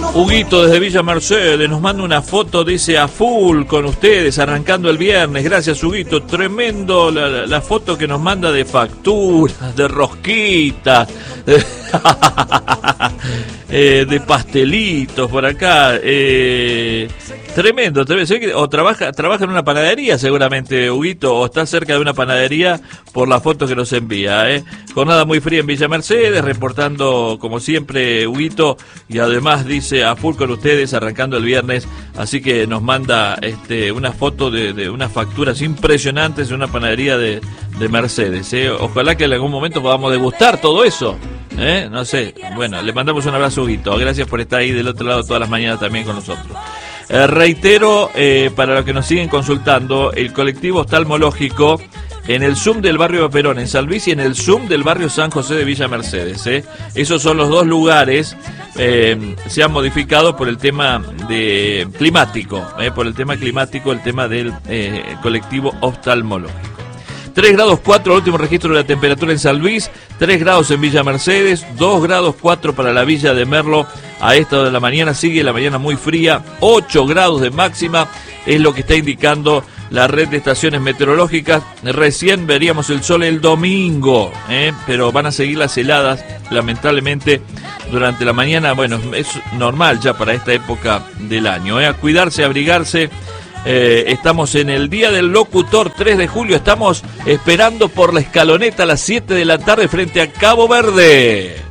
Huguito desde Villa Mercedes nos manda una foto, dice a full con ustedes, arrancando el viernes. Gracias, Huguito. Tremendo la foto que nos manda de facturas, de rosquitas, de pastelitos por acá. Tremendo. O trabaja en una panadería seguramente, Huguito, o está cerca de una panadería por la foto que nos envía. Jornada muy fría en Villa Mercedes, reportando como siempre, Huguito, y además dice a full con ustedes, arrancando el viernes, así que nos manda una foto de unas facturas impresionantes en una panadería de Mercedes. Ojalá que en algún momento podamos degustar todo eso. No sé, bueno, le mandamos un abrazo, Huguito, gracias por estar ahí del otro lado todas las mañanas también con nosotros. Reitero, para los que nos siguen consultando, el colectivo oftalmológico en el Zoom del barrio Perón, en San Luis, y en el Zoom del barrio San José de Villa Mercedes. Esos son los dos lugares, se han modificado por el tema climático, el tema del colectivo oftalmológico. 3 grados 4, último registro de la temperatura en San Luis, 3 grados en Villa Mercedes, 2 grados 4 para la Villa de Merlo. A esta hora de la mañana sigue la mañana muy fría, 8 grados de máxima, es lo que está indicando la red de estaciones meteorológicas. Recién veríamos el sol el domingo, pero van a seguir las heladas, lamentablemente, durante la mañana. Bueno, es normal ya para esta época del año, a cuidarse, a abrigarse. Estamos en el Día del Locutor, 3 de julio, estamos esperando por la escaloneta a las 7 de la tarde frente a Cabo Verde.